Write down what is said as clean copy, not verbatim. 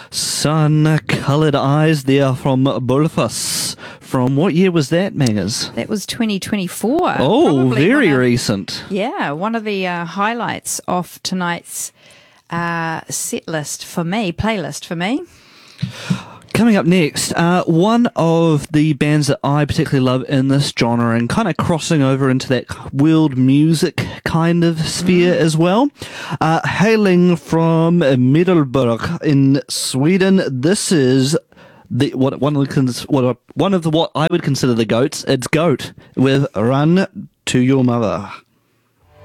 Sun-coloured eyes there from both of us. From what year was that, Mangers? That was 2024. Oh, Probably very recent. Yeah, one of the highlights of tonight's playlist for me. Coming up next, one of the bands that I particularly love in this genre and kind of crossing over into that world music kind of sphere as well. Hailing from Middelburg in Sweden, this is what I would consider the GOATs. It's GOAT with Run to Your Mother.